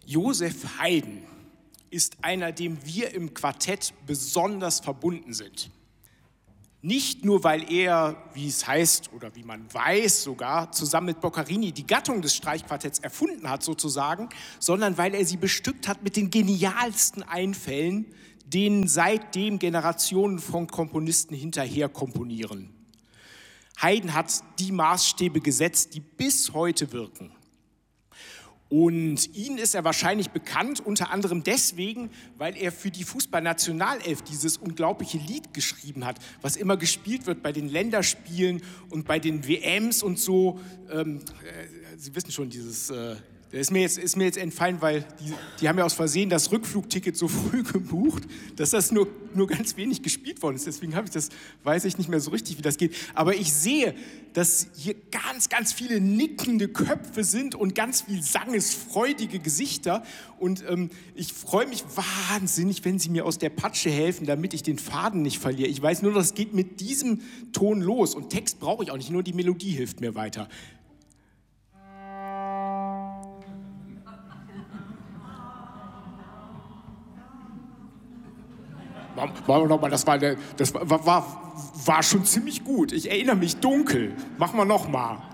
Josef Haydn ist einer, dem wir im Quartett besonders verbunden sind. Nicht nur, weil er, wie es heißt oder wie man weiß sogar, zusammen mit Boccherini die Gattung des Streichquartetts erfunden hat sozusagen, sondern weil er sie bestückt hat mit den genialsten Einfällen, denen seitdem Generationen von Komponisten hinterher komponieren. Haydn hat die Maßstäbe gesetzt, die bis heute wirken. Und Ihnen ist er wahrscheinlich bekannt, unter anderem deswegen, weil er für die Fußballnationalelf dieses unglaubliche Lied geschrieben hat, was immer gespielt wird bei den Länderspielen und bei den WMs und so. Sie wissen schon, dieses... ist mir jetzt entfallen, weil die haben ja aus Versehen das Rückflugticket so früh gebucht, dass das nur ganz wenig gespielt worden ist. Deswegen weiß ich nicht mehr so richtig, wie das geht. Aber ich sehe, dass hier ganz, ganz viele nickende Köpfe sind und ganz viel sangesfreudige Gesichter. Und ich freue mich wahnsinnig, wenn Sie mir aus der Patsche helfen, damit ich den Faden nicht verliere. Ich weiß nur, das geht mit diesem Ton los. Und Text brauche ich auch nicht, nur die Melodie hilft mir weiter. Das war schon ziemlich gut. Ich erinnere mich dunkel. Machen wir noch mal.